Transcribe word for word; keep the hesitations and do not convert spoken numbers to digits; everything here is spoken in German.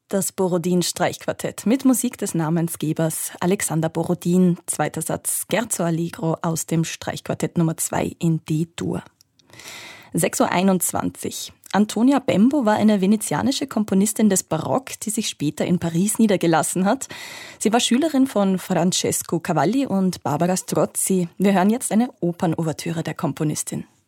Das Borodin-Streichquartett mit Musik des Namensgebers Alexander Borodin. Zweiter Satz Scherzo Allegro aus dem Streichquartett Nummer zwei in D-Dur. sechs Uhr einundzwanzig. Antonia Bembo war eine venezianische Komponistin des Barock, die sich später in Paris niedergelassen hat. Sie war Schülerin von Francesco Cavalli und Barbara Strozzi. Wir hören jetzt eine Opernouvertüre der Komponistin.